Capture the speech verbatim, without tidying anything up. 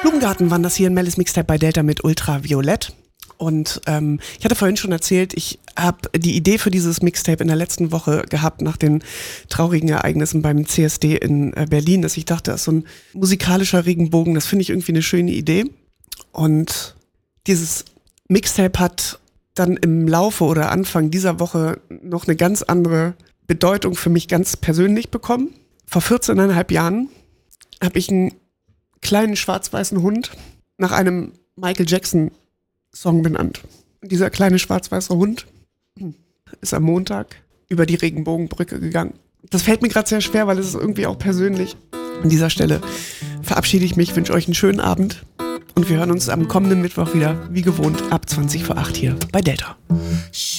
Blumengarten waren das hier in Mellis Mixtape bei Delta mit Ultraviolett. Und ähm, ich hatte vorhin schon erzählt, ich habe die Idee für dieses Mixtape in der letzten Woche gehabt, nach den traurigen Ereignissen beim C S D in äh, Berlin, dass ich dachte, das ist so ein musikalischer Regenbogen, das finde ich irgendwie eine schöne Idee. Und dieses Mixtape hat dann im Laufe oder Anfang dieser Woche noch eine ganz andere Bedeutung für mich ganz persönlich bekommen. Vor vierzehneinhalb Jahren habe ich einen kleinen schwarz-weißen Hund nach einem Michael Jackson Song benannt. Und dieser kleine schwarz-weiße Hund ist am Montag über die Regenbogenbrücke gegangen. Das fällt mir gerade sehr schwer, weil es ist irgendwie auch persönlich. An dieser Stelle verabschiede ich mich, wünsche euch einen schönen Abend und wir hören uns am kommenden Mittwoch wieder, wie gewohnt, ab zwanzig vor acht hier bei Delta.